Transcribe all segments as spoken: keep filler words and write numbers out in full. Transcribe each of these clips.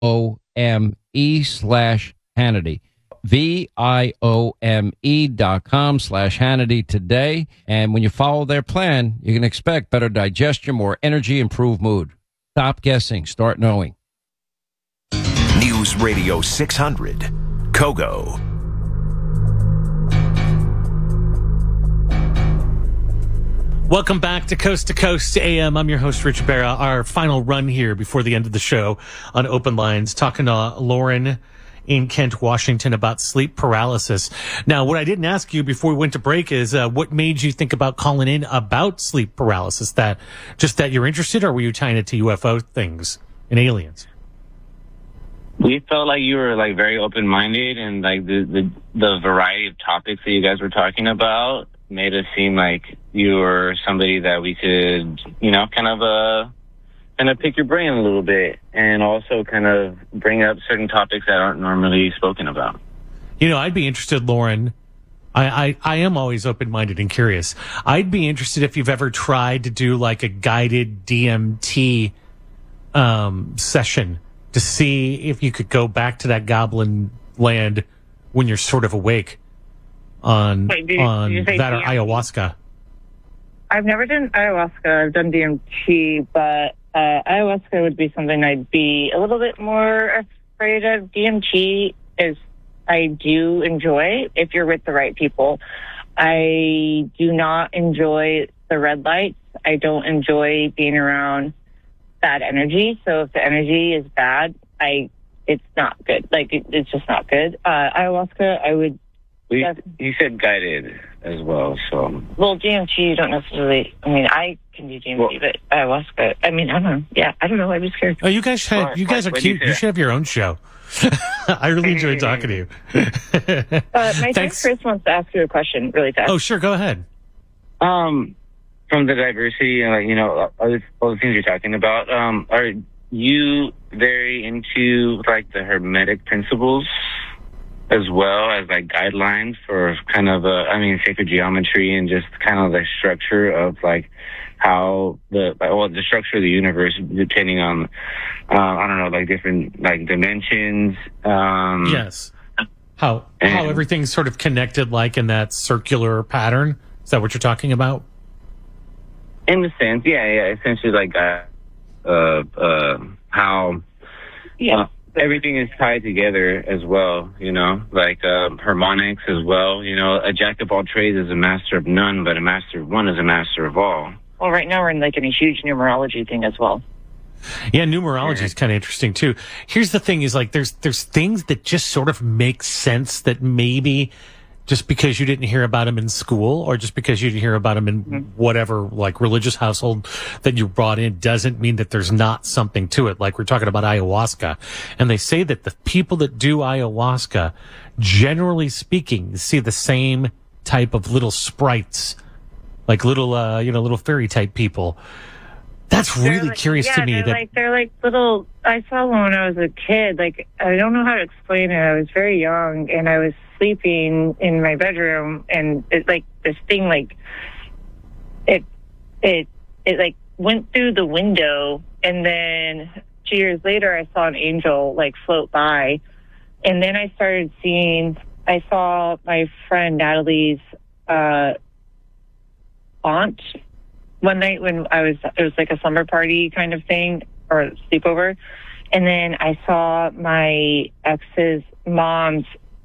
O M E slash Hannity. V-I-O-M-E dot com slash Hannity today. And when you follow their plan, you can expect better digestion, more energy, improved mood. Stop guessing. Start knowing. News Radio six hundred, Kogo. Welcome back to Coast to Coast A M. I'm your host, Rich Barra. Our final run here before the end of the show on Open Lines, talking to Lauren in Kent, Washington about sleep paralysis. Now, what I didn't ask you before we went to break is uh, what made you think about calling in about sleep paralysis? That just that you're interested, or were you tying it to U F O things and aliens? We felt like you were like very open-minded, and like the, the the variety of topics that you guys were talking about made us seem like you were somebody that we could, you know, kind of uh kind of pick your brain a little bit, and also kind of bring up certain topics that aren't normally spoken about. You know, I'd be interested, Lauren. I, I, I am always open-minded and curious. I'd be interested if you've ever tried to do like a guided D M T um, session to see if you could go back to that goblin land when you're sort of awake on Wait, did, on did that or D M T? Ayahuasca. I've never done ayahuasca. I've done D M T, but uh, ayahuasca would be something I'd be a little bit more afraid of. D M T is, I do enjoy if you're with the right people. I do not enjoy the red lights. I don't enjoy being around bad energy. So if the energy is bad, I it's not good. Like it, it's just not good. Uh, ayahuasca, I would. We, you said guided as well, so. Well, D M T, you don't necessarily. I mean, I can do D M T, well, but ayahuasca. I mean, I don't know. Yeah, I don't know. I'm just scared. Oh, you guys, have, you guys are cute. You, you should have your own show. I really enjoyed talking to you. uh, my friend Chris wants to ask you a question, really fast. Oh, sure, go ahead. Um, from the diversity and like you know all the, all the things you're talking about, um, are you very into like the Hermetic principles as well as like guidelines for kind of uh, I mean sacred geometry and just kind of the structure of like how the well the structure of the universe depending on uh, I don't know like different like dimensions. Um, yes. How and, how everything's sort of connected like in that circular pattern. Is that what you're talking about? In a sense, yeah, yeah. Essentially, like uh, uh, uh, how yeah. Uh, everything is tied together as well, you know, like um, harmonics as well. You know, a jack of all trades is a master of none, but a master of one is a master of all. Well, right now we're in like in a huge numerology thing as well. Yeah, numerology is kind of interesting too. Here's the thing: is like there's there's things that just sort of make sense that maybe just because you didn't hear about them in school, or just because you didn't hear about them in mm-hmm. whatever like religious household that you brought in, doesn't mean that there's not something to it. Like we're talking about ayahuasca, and they say that the people that do ayahuasca, generally speaking, see the same type of little sprites, like little uh, you know little fairy type people. That's really like, curious yeah, to me. They're that like they're like little. I saw one when I was a kid. Like I don't know how to explain it. I was very young, and I was sleeping in my bedroom, and it like this thing like it it it like went through the window, and then two years later I saw an angel like float by, and then I started seeing. I saw my friend Natalie's uh, aunt. One night when I was, it was like a slumber party kind of thing or a sleepover. And then I saw my ex's mom's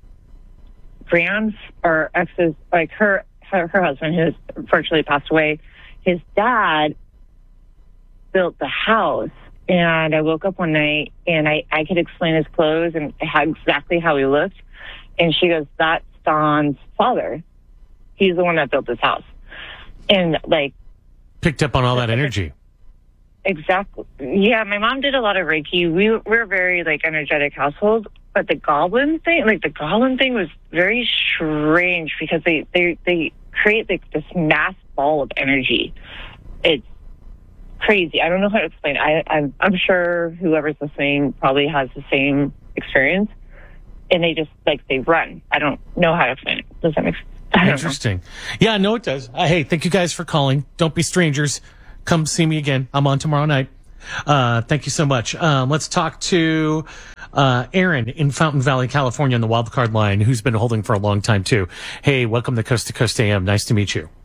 grand or ex's, like her, her, her husband who has unfortunately passed away. His dad built the house. And I woke up one night and I, I could explain his clothes and how, exactly how he looked. And she goes, that's Don's father. He's the one that built this house. And like, picked up on all that energy. Exactly. Yeah, my mom did a lot of Reiki. We we're a very like energetic household, but the goblin thing, like the goblin thing, was very strange because they they they create like this mass ball of energy. It's crazy. I don't know how to explain it. I I'm, I'm sure whoever's listening probably has the same experience, and they just like they run. I don't know how to explain it. Does that make sense? Interesting. Yeah, no, it does. Uh, hey, thank you guys for calling. Don't be strangers. Come see me again. I'm on tomorrow night. Uh, thank you so much. Um, let's talk to uh, Aaron in Fountain Valley, California, on the wildcard line, who's been holding for a long time, too. Hey, welcome to Coast to Coast A M. Nice to meet you.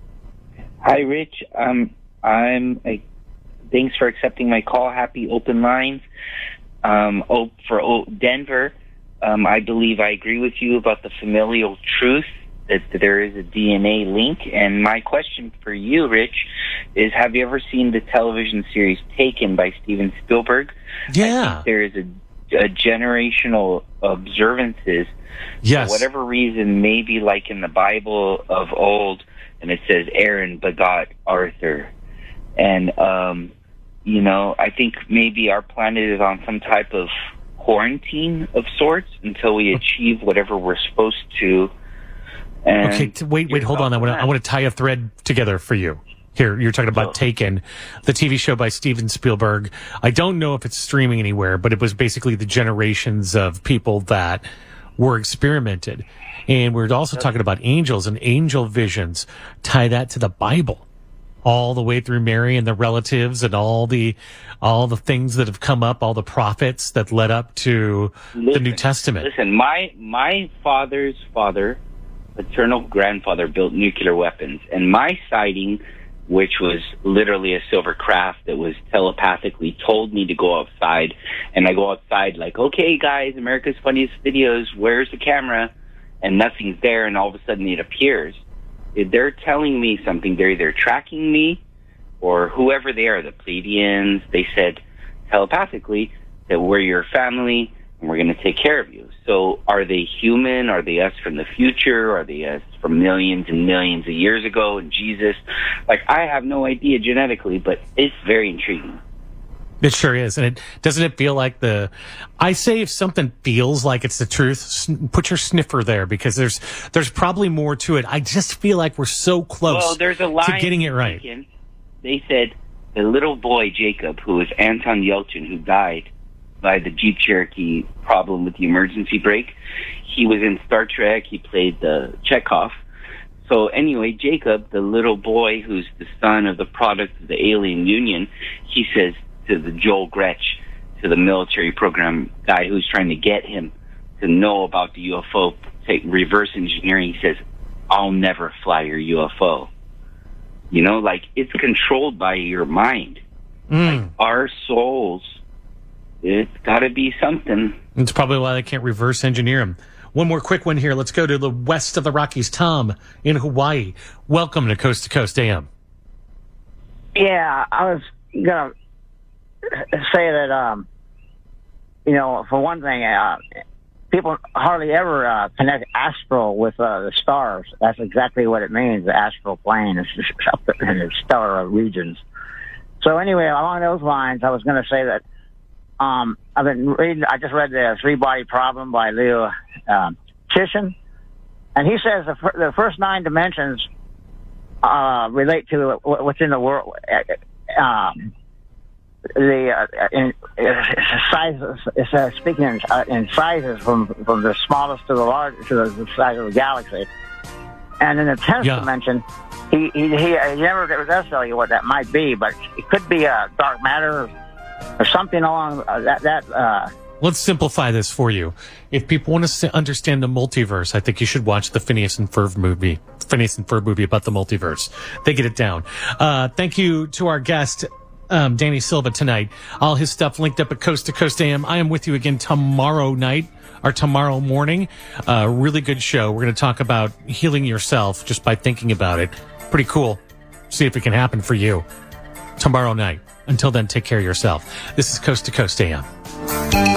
Hi, Rich. Um, I'm. A, thanks for accepting my call. Happy open lines. Um, oh, for oh, Denver, um, I believe I agree with you about the familial truth, that there is a D N A link. And my question for you, Rich, is have you ever seen the television series Taken by Steven Spielberg? Yeah. I think there is a, a generational observances. Yes. For whatever reason, maybe like in the Bible of old, and it says Aaron begot Arthur. And, um, you know, I think maybe our planet is on some type of quarantine of sorts until we achieve whatever we're supposed to. And okay, t- wait, wait, hold on. I want to I want to tie a thread together for you. Here, you're talking about Taken, the T V show by Steven Spielberg. I don't know if it's streaming anywhere, but it was basically the generations of people that were experimented. And we're also talking about angels and angel visions. Tie that to the Bible, all the way through Mary and the relatives and all the all the things that have come up, all the prophets that led up to listen, the New Testament. Listen, my my father's father, paternal grandfather, built nuclear weapons, and my sighting, which was literally a silver craft that was telepathically told me to go outside, and I go outside like, okay, guys, America's Funniest Videos, where's the camera? And nothing's there, and all of a sudden it appears. They're telling me something. They're either tracking me or whoever they are, the Pleiadians. They said telepathically that we're your family and we're going to take care of you. So are they human? Are they us from the future? Are they us from millions and millions of years ago and Jesus? Like, I have no idea genetically, but it's very intriguing. It sure is. And it doesn't it feel like the, I say if something feels like it's the truth, sn- put your sniffer there, because there's, there's probably more to it. I just feel like we're so close well, there's a line to getting it right. Taken. They said the little boy, Jacob, who was Anton Yelchin, who died by the Jeep Cherokee problem with the emergency brake, he was in Star Trek. He played the Chekhov. So anyway, Jacob, the little boy who's the son of the product of the alien union, he says to the Joel Gretsch, to the military program guy who's trying to get him to know about the U F O, take reverse engineering, he says, I'll never fly your U F O. You know, like, it's controlled by your mind. Mm. Like, our souls, it's got to be something. It's probably why they can't reverse engineer them. One more quick one here. Let's go to the west of the Rockies. Tom in Hawaii. Welcome to Coast to Coast A M. Yeah, I was going to say that, um, you know, for one thing, uh, people hardly ever uh, connect astral with uh, the stars. That's exactly what it means, the astral plane. It's just up in the stellar regions. So anyway, along those lines, I was going to say that um, I've been reading, I just read the Three-Body Problem by Leo um, Chisholm, and he says the, fir- the first nine dimensions uh, relate to what's in the world. Um, the uh, in, in sizes, it's uh, speaking in, uh, in sizes from from the smallest to the large to the, the size of the galaxy, and in the tenth yeah. dimension, he he, he he never does tell you what that might be, but it could be a uh, dark matter or, or something along uh, that that. Uh, Let's simplify this for you. If people want to understand the multiverse, I think you should watch the Phineas and Ferb movie. Phineas and Ferb movie about the multiverse. They get it down. Uh, thank you to our guest, um, Danny Silva, tonight. All his stuff linked up at Coast to Coast A M. I am with you again tomorrow night or tomorrow morning. Uh, really good show. We're going to talk about healing yourself just by thinking about it. Pretty cool. See if it can happen for you tomorrow night. Until then, take care of yourself. This is Coast to Coast A M.